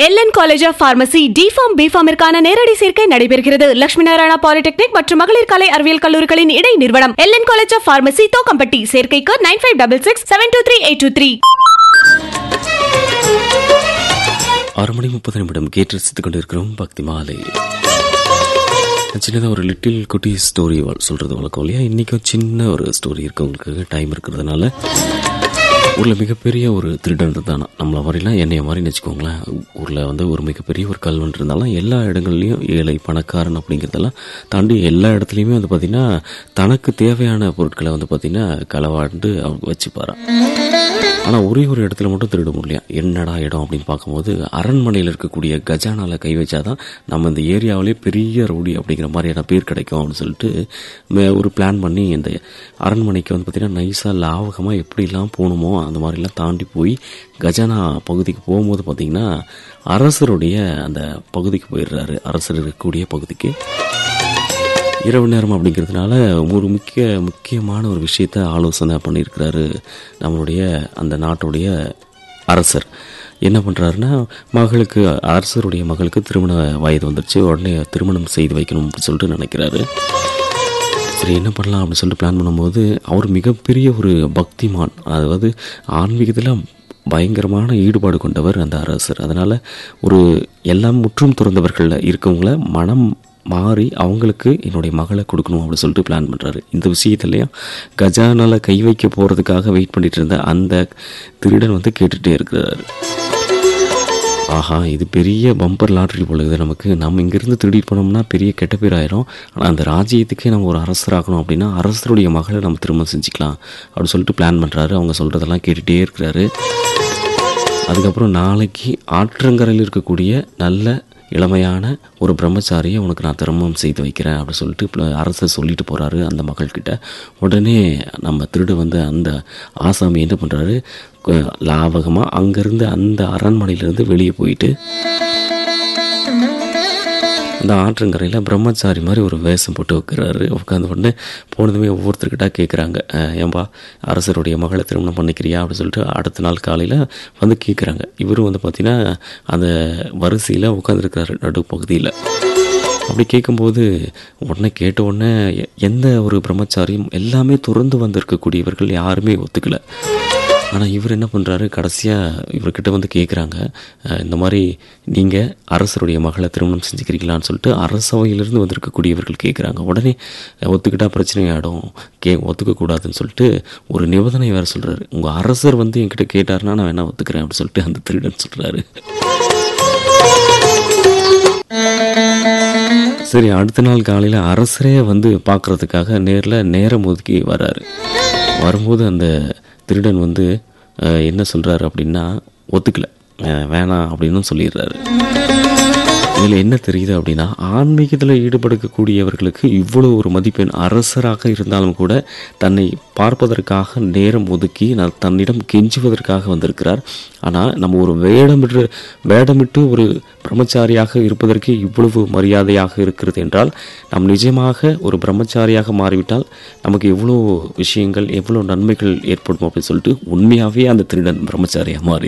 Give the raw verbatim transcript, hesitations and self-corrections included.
LN college of pharmacy D form B ஃபார்மிற்கான நேரடி சேர்க்கை நடைபெறுகிறது. லட்சுமி நாராயணா பாலிடெக்னிக் மற்றும் மகளிர் கலை அறிவியல் கல்லூரிகளின் இடை நிறுவனம் LN college of pharmacy Thokkampatti. சேர்க்கைக்கு nine five double six seven two three eight two three. ஆறு மணி முப்பது நிமிடம் கேட்டு ரசித்துக் கொண்டிருக்கிறோம் பக்தி மாலை. சின்னதாக ஒரு லிட்டில் குட்டி ஸ்டோரி சொல்றது வழக்கம் இல்லையா? இன்னைக்கும் சின்ன ஒரு ஸ்டோரி இருக்கு, உங்களுக்கு டைம் இருக்கிறதுனால. ஊரில் மிகப்பெரிய ஒரு திருடன் இருந்தானா, நம்மளை மாதிரிலாம் என்னைய மாதிரி வச்சுக்கோங்களேன். ஊரில் வந்து ஒரு மிகப்பெரிய ஒரு கல்வன் இருந்தாலும் எல்லா இடங்கள்லையும் ஏழை பணக்காரன் அப்படிங்கிறதெல்லாம் தாண்டி எல்லா இடத்துலையுமே வந்து பார்த்திங்கன்னா தனக்கு தேவையான பொருட்களை வந்து பார்த்திங்கன்னா களவாண்டு அவங்க வச்சுப்பாரான். ஆனால் ஒரே ஒரு இடத்துல மட்டும் திருட முடியல. என்னடா இடம் அப்படின்னு பார்க்கும்போது அரண்மனையில் இருக்கக்கூடிய கஜானால கை வச்சாதான் நம்ம இந்த ஏரியாவிலே பெரிய ரவுடி அப்படிங்கிற மாதிரியான பேர் கிடைக்கும் அப்படின்னு சொல்லிட்டு ஒரு பிளான் பண்ணி இந்த அரண்மனைக்கு வந்து பார்த்திங்கன்னா நைஸாக லாவகமாக எப்படிலாம் போகணுமோ அந்த மாதிரிலாம் தாண்டி போய் கஜானா பகுதிக்கு போகும்போது பார்த்திங்கன்னா அரசருடைய அந்த பகுதிக்கு போயிடுறாரு. அரசர் இருக்கக்கூடிய பகுதிக்கு இரவு நேரம் அப்படிங்கிறதுனால ஒரு முக்கிய முக்கியமான ஒரு விஷயத்த ஆலோசனை பண்ணியிருக்கிறாரு நம்மளுடைய அந்த நாட்டுடைய அரசர். என்ன பண்ணுறாருன்னா, மகளுக்கு அரசருடைய மகளுக்கு திருமண வயது வந்துருச்சு, உடனே திருமணம் செய்து வைக்கணும் அப்படின்னு சொல்லிட்டு நினைக்கிறாரு. சரி என்ன பண்ணலாம் அப்படின்னு சொல்லிட்டு பிளான் பண்ணும்போது அவர் மிகப்பெரிய ஒரு பக்திமான், அதாவது ஆன்மீகத்தில் பயங்கரமான ஈடுபாடு கொண்டவர் அந்த அரசர். அதனால் ஒரு எல்லாம் முற்றும் துறந்தவர்கள் இருக்கவங்கள மனம் மாறி அவங்களுக்கு என்னுடைய மகளை கொடுக்கணும் அப்படின்னு சொல்லிட்டு பிளான் பண்ணுறாரு. இந்த விஷயத்துலையும் கஜானால கை வைக்க போகிறதுக்காக வெயிட் பண்ணிட்டு இருந்த அந்த திருடன் வந்து கேட்டுகிட்டே இருக்கிறாரு. ஆஹா, இது பெரிய பம்பர் லாட்ரி போலுது நமக்கு. நம்ம இங்கேருந்து திருடிட்டு போனோம்னா பெரிய கெட்ட பேர் ஆயிரும். ஆனால் அந்த ராஜ்யத்துக்கே நம்ம ஒரு அரசராகணும் அப்படின்னா அரசருடைய மகளை நம்ம திரும்ப செஞ்சுக்கலாம் அப்படின்னு சொல்லிட்டு பிளான் பண்ணுறாரு. அவங்க சொல்கிறதெல்லாம் கேட்டுகிட்டே இருக்கிறாரு. அதுக்கப்புறம் நாளைக்கு ஆற்றங்கரையில் இருக்கக்கூடிய நல்ல இளமையான ஒரு பிரம்மச்சாரியை உனக்கு நான் திருமணம் செய்து வைக்கிறேன் அப்படின்னு சொல்லிட்டு அரசர் சொல்லிட்டு போகிறாரு அந்த மகள்கிட்ட. உடனே நம்ம திருடு வந்து அந்த ஆசாமி என்ன பண்ணுறாரு, லாபகமாக அங்கேருந்து அந்த அரண்மனையிலேருந்து வெளியே போயிட்டு அந்த ஆற்றங்கரையில் பிரம்மச்சாரி மாதிரி ஒரு வேஷம் போட்டு வைக்கிறாரு. உட்காந்து உடனே போனதுமே ஒவ்வொருத்தர்கிட்ட கேட்குறாங்க, ஏன்பா அரசருடைய மகளை திருமணம் பண்ணிக்கிறியா அப்படின்னு சொல்லிட்டு அடுத்த நாள் காலையில் வந்து கேட்குறாங்க. இவரும் வந்து பார்த்திங்கன்னா அந்த வரிசையில் உட்காந்துருக்கிறாரு நடுப்பகுதியில். அப்படி கேட்கும்போது உடனே கேட்ட உடனே எந்த ஒரு பிரம்மச்சாரியும் எல்லாமே துறந்து வந்திருக்கக்கூடியவர்கள் யாருமே ஒத்துக்கலை. ஆனால் இவர் என்ன பண்ணுறாரு, கடைசியாக இவர்கிட்ட வந்து கேட்குறாங்க, இந்த மாதிரி நீங்கள் அரசருடைய மகளை திருமணம் செஞ்சுக்கிறீங்களான்னு சொல்லிட்டு அரசவையிலிருந்து வந்திருக்கக்கூடியவர்கள் கேட்குறாங்க. உடனே ஒத்துக்கிட்டால் பிரச்சனை ஆகிடும், கே ஒத்துக்கக்கூடாதுன்னு சொல்லிட்டு ஒரு நிபந்தனை வேறு சொல்கிறாரு. உங்கள் அரசர் வந்து என்கிட்ட கேட்டாருன்னா நான் வேணா ஒத்துக்கிறேன் அப்படின்னு சொல்லிட்டு அந்த திருடன் சொல்கிறாரு. சரி, அடுத்த நாள் காலையில் அரசரே வந்து பார்க்குறதுக்காக நேரில் நேரம் ஒதுக்கி வர்றாரு. வரும்போது அந்த திருடன் வந்து என்ன சொல்கிறாரு அப்படின்னா ஒத்துக்கலை, வேணாம் அப்படின்னு சொல்லிடுறாரு. இதில் என்ன தெரியுது அப்படின்னா, ஆன்மீகத்தில் ஈடுபடக்கூடியவர்களுக்கு இவ்வளோ ஒரு மதிப்பெண். அரசராக இருந்தாலும் கூட தன்னை பார்ப்பதற்காக நேரம் ஒதுக்கி நான் தன்னிடம் கெஞ்சுவதற்காக வந்திருக்கிறார். ஆனால் நம்ம ஒரு வேடமிட்டு வேடமிட்டு ஒரு பிரம்மச்சாரியாக இருப்பதற்கு இவ்வளவு மரியாதையாக இருக்கிறது என்றால் நாம் நிஜமாக ஒரு பிரம்மச்சாரியாக மாறிவிட்டால் நமக்கு எவ்வளோ விஷயங்கள் எவ்வளோ நன்மைகள் ஏற்படும் அப்படின்னு சொல்லிட்டு உண்மையாகவே அந்த திருடன் பிரம்மச்சாரியாக மாறி